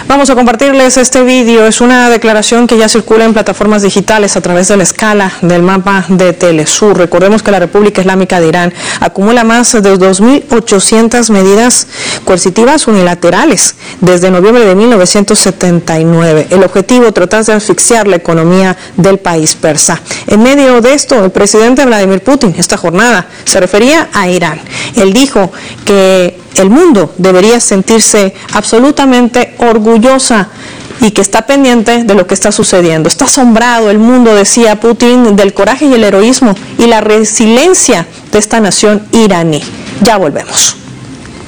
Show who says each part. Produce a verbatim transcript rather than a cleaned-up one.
Speaker 1: Vamos a compartirles este vídeo. Es una declaración que ya circula en plataformas digitales a través de la escala del mapa de Telesur. Recordemos que la República Islámica de Irán acumula más de dos mil ochocientas medidas coercitivas unilaterales desde noviembre de mil novecientos setenta y nueve. El objetivo, tratar de asfixiar la economía del país persa. En medio de esto, el presidente Vladimir Putin esta jornada se refería a Irán. Él dijo que el mundo debería sentirse absolutamente orgullosa y que está pendiente de lo que está sucediendo. Está asombrado el mundo, decía Putin, del coraje y el heroísmo y la resiliencia de esta nación iraní. Ya volvemos.